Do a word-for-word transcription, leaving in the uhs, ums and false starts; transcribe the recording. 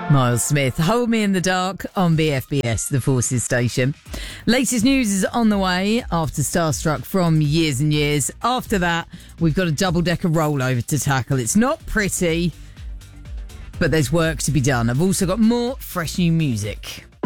Miles Smith, Hold Me in the Dark on B F B S, the Forces station. Latest news is on the way after Starstruck from Years and Years. After that, we've got a double-decker rollover to tackle. It's not pretty, but there's work to be done. I've also got more fresh new music.